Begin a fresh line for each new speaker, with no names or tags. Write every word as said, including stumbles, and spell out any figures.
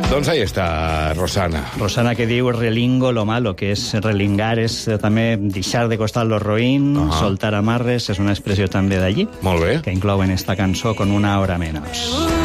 Doncs ahí està, Rosana.
Rosana, que diu relingo lo malo, que és relingar, és també deixar de costar lo roïn, uh -huh. soltar amarres, és una expressió també d'allí.
Molt bé.
Que inclouen esta cançó con una hora menos.